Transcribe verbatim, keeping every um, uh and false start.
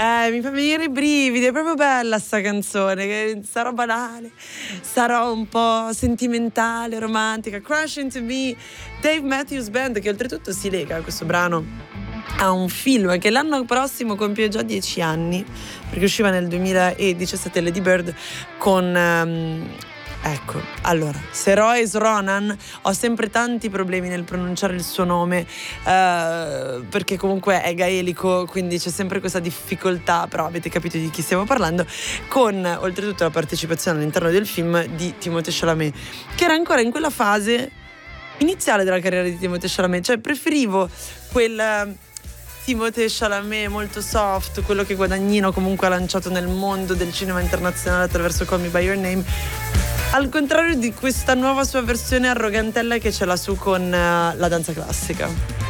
Eh, mi fa venire i brividi, è proprio bella sta canzone, che sarò banale, sarò un po' sentimentale, romantica. Crash Into Me, Dave Matthews Band, che oltretutto si lega questo brano a un film che l'anno prossimo compie già dieci anni, perché usciva nel duemiladiciassette, Lady Bird, con... Um, ecco, allora, Saoirse Ronan, ho sempre tanti problemi nel pronunciare il suo nome, uh, perché comunque è gaelico, quindi c'è sempre questa difficoltà, però avete capito di chi stiamo parlando, con oltretutto la partecipazione all'interno del film di Timothée Chalamet, che era ancora in quella fase iniziale della carriera di Timothée Chalamet, cioè preferivo quel... Timothée Chalamet molto soft, quello che Guadagnino comunque ha lanciato nel mondo del cinema internazionale attraverso Call Me By Your Name, al contrario di questa nuova sua versione arrogantella che ce l'ha su con uh, la danza classica.